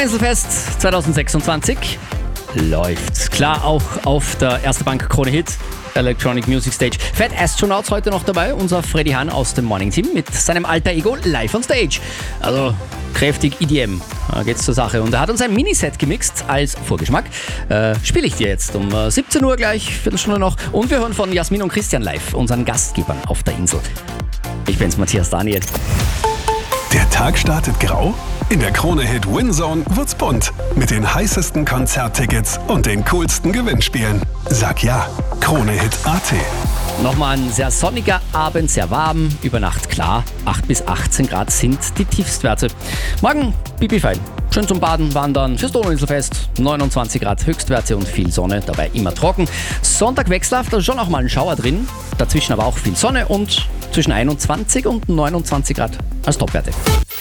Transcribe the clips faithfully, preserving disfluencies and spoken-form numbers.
Donauinselfest zwanzig sechsundzwanzig läuft. Klar, auch auf der Erste Bank Krone Hit Electronic Music Stage. Fat Astronauts heute noch dabei, unser Freddy Hahn aus dem Morning Team mit seinem alter Ego live on stage. Also kräftig E D M, da geht's zur Sache. Und er hat uns ein Miniset gemixt als Vorgeschmack. Äh, Spiele ich dir jetzt um siebzehn Uhr gleich, Viertelstunde noch. Und wir hören von Jasmin und Christian live, unseren Gastgebern auf der Insel. Ich bin's, Matthias Daniel. Der Tag startet grau? In der Krone Hit Winzone wird's bunt. Mit den heißesten Konzerttickets und den coolsten Gewinnspielen. Sag ja, Krone Hit Punkt a t. Nochmal ein sehr sonniger Abend, sehr warm, über Nacht klar. acht bis achtzehn Grad sind die Tiefstwerte. Morgen pipi-fein. Schön zum Baden, Wandern, fürs Donauinselfest. neunundzwanzig Grad Höchstwerte und viel Sonne, dabei immer trocken. Sonntag wechselhaft, da ist schon auch mal ein Schauer drin. Dazwischen aber auch viel Sonne und zwischen einundzwanzig und neunundzwanzig Grad als Topwerte.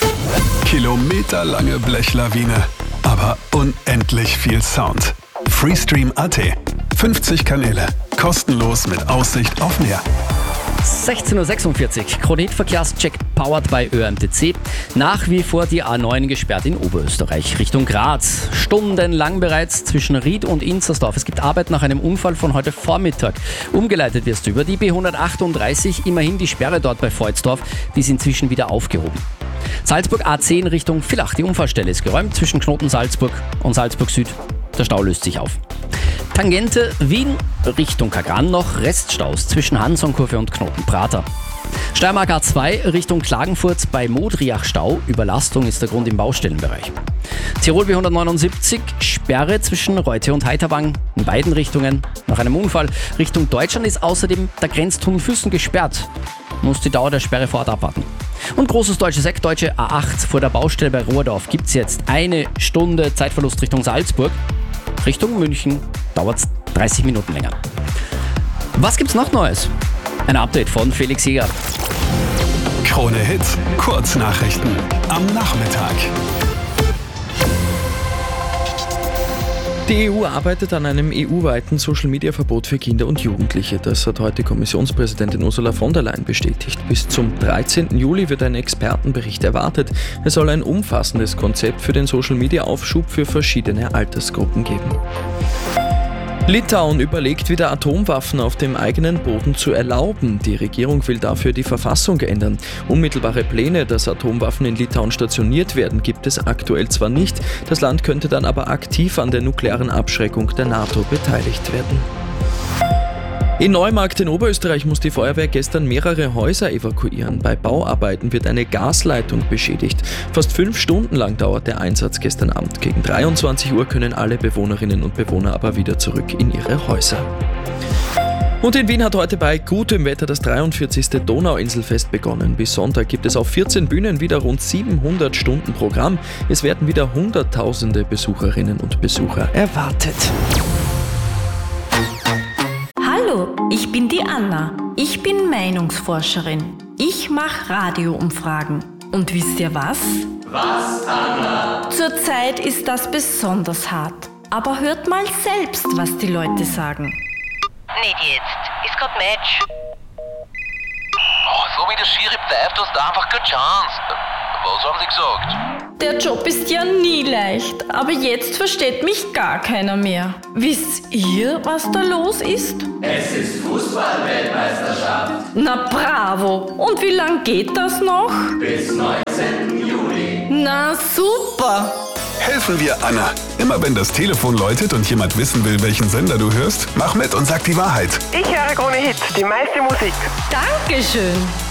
Kilometerlange Blechlawine, aber unendlich viel Sound. Freestream Punkt a t. fünfzig Kanäle, kostenlos mit Aussicht auf Meer. sechzehn Uhr sechsundvierzig, Krone Hit Verkehrscheck powered by Ö M T C. Nach wie vor die A neun gesperrt in Oberösterreich Richtung Graz. Stundenlang bereits zwischen Ried und Inzersdorf. Es gibt Arbeit nach einem Unfall von heute Vormittag. Umgeleitet wirst du über die B hundertachtunddreißig. Immerhin die Sperre dort bei Voitsdorf, die ist inzwischen wieder aufgehoben. Salzburg A zehn Richtung Villach. Die Unfallstelle ist geräumt zwischen Knoten Salzburg und Salzburg Süd. Der Stau löst sich auf. Tangente Wien Richtung Kagran noch Reststaus zwischen Hansonkurve und Knoten Prater. Steiermark A zwei Richtung Klagenfurt bei Modriach Stau. Überlastung ist der Grund im Baustellenbereich. Tirol B hundertneunundsiebzig Sperre zwischen Reute und Heiterwang in beiden Richtungen. Nach einem Unfall Richtung Deutschland ist außerdem der Grenztunnel Füssen gesperrt. Muss die Dauer der Sperre vor Ort abwarten. Und großes deutsches Eck, deutsche A acht vor der Baustelle bei Rohrdorf gibt es jetzt eine Stunde Zeitverlust Richtung Salzburg. Richtung München dauert es dreißig Minuten länger. Was gibt's noch Neues? Ein Update von Felix Jäger. Krone Hit, Kurznachrichten am Nachmittag. Die E U arbeitet an einem E U-weiten Social-Media-Verbot für Kinder und Jugendliche. Das hat heute Kommissionspräsidentin Ursula von der Leyen bestätigt. Bis zum dreizehnten Juli wird ein Expertenbericht erwartet. Es soll ein umfassendes Konzept für den Social-Media-Aufschub für verschiedene Altersgruppen geben. Litauen überlegt wieder, Atomwaffen auf dem eigenen Boden zu erlauben. Die Regierung will dafür die Verfassung ändern. Unmittelbare Pläne, dass Atomwaffen in Litauen stationiert werden, gibt es aktuell zwar nicht. Das Land könnte dann aber aktiv an der nuklearen Abschreckung der NATO beteiligt werden. In Neumarkt in Oberösterreich muss die Feuerwehr gestern mehrere Häuser evakuieren. Bei Bauarbeiten wird eine Gasleitung beschädigt. Fast fünf Stunden lang dauert der Einsatz gestern Abend. Gegen dreiundzwanzig Uhr können alle Bewohnerinnen und Bewohner aber wieder zurück in ihre Häuser. Und in Wien hat heute bei gutem Wetter das dreiundvierzigste Donauinselfest begonnen. Bis Sonntag gibt es auf vierzehn Bühnen wieder rund siebenhundert Stunden Programm. Es werden wieder Hunderttausende Besucherinnen und Besucher erwartet. Hallo, ich bin die Anna. Ich bin Meinungsforscherin. Ich mache Radioumfragen. Und wisst ihr was? Was, Anna? Zurzeit ist das besonders hart. Aber hört mal selbst, was die Leute sagen. Nicht jetzt. Ist grad Match. Oh, so wie der Schiri pfeift, hast du einfach keine Chance. Was haben sie gesagt? Der Job ist ja nie leicht, aber jetzt versteht mich gar keiner mehr. Wisst ihr, was da los ist? Es ist Fußball-Weltmeisterschaft. Na bravo! Und wie lang geht das noch? Bis neunzehnten Juli. Na super! Helfen wir Anna. Immer wenn das Telefon läutet und jemand wissen will, welchen Sender du hörst, mach mit und sag die Wahrheit. Ich höre Krone Hit, die meiste Musik. Dankeschön!